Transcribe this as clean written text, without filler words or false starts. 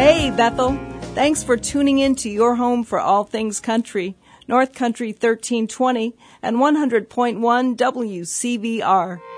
Hey, Bethel. Thanks for tuning in to your home for all things country. North Country 1320 and 100.1 WCVR.